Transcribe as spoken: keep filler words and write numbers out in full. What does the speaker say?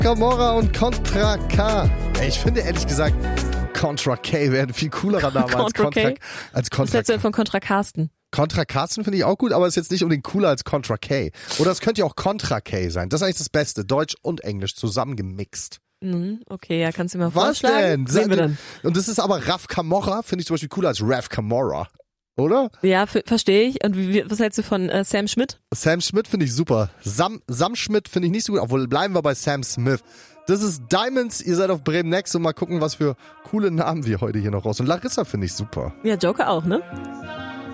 Camorra und Contra K. Ey, ich finde ehrlich gesagt, Contra K wäre ein viel coolerer Name als Contra, als Contra Was hältst du denn von Contra Carsten? Contra Carsten finde ich auch gut, aber ist jetzt nicht unbedingt cooler als Contra K. Oder es könnte ja auch Contra K sein. Das ist eigentlich das Beste. Deutsch und Englisch zusammengemixt. Mhm, okay, ja, kannst du mir mal Was vorschlagen? denn? Sehen wir dann. Und das ist aber Raf Camorra, finde ich zum Beispiel cooler als Raf Camorra. Oder? Ja, f- verstehe ich. Und wie, was hältst du von äh, Sam Schmidt? Sam Schmidt finde ich super. Sam, Sam Schmidt finde ich nicht so gut, obwohl bleiben wir bei Sam Smith. Das ist Diamonds, ihr seid auf Bremen Next und mal gucken, was für coole Namen wir heute hier noch raus. Und Larissa finde ich super. Ja, Joker auch, ne?